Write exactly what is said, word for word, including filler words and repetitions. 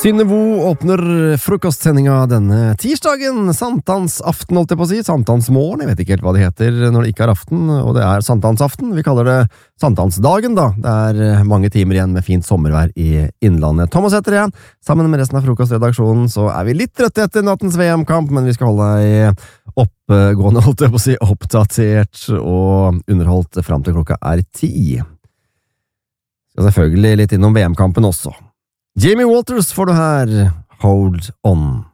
Synnøvo åpner frokostsendinga denne tirsdagen, sankthansaften holdt jeg på å si, sankthansmorgen, jeg vet ikke helt hva det heter når det ikke er aften, og det er sankthansaften, vi kaller det sankthansdagen da, det er mange timer igjen med fint sommervær i innlandet. Thomas heter jeg, sammen med resten av frokostredaksjonen så er vi litt trøtte etter nattens V M-kamp, men vi skal holde deg oppgående, holdt jeg på å si, oppdatert og underholdt frem til klokka er ti. Skal selvfølgelig litt innom V M-kampen også. Jamie Walters får du her, Hold On.